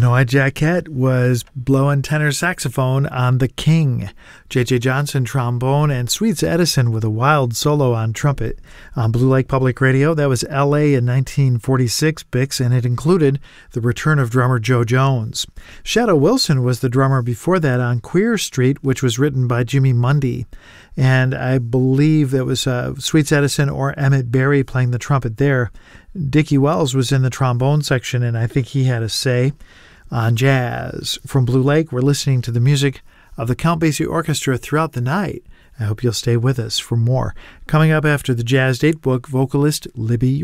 Illinois Jacquette was blowing tenor saxophone on The King. J.J. Johnson trombone, and Sweets Edison with a wild solo on trumpet. On Blue Lake Public Radio, that was L.A. in 1946 Bix, and it included the return of drummer Joe Jones. Shadow Wilson was the drummer before that on Queer Street, which was written by Jimmy Mundy. And I believe it was Sweets Edison or Emmett Berry playing the trumpet there. Dickie Wells was in the trombone section, and I think he had a say on jazz. From Blue Lake, we're listening to the music of the Count Basie Orchestra throughout the night. I hope you'll stay with us for more. Coming up after the Jazz Date Book, vocalist Libby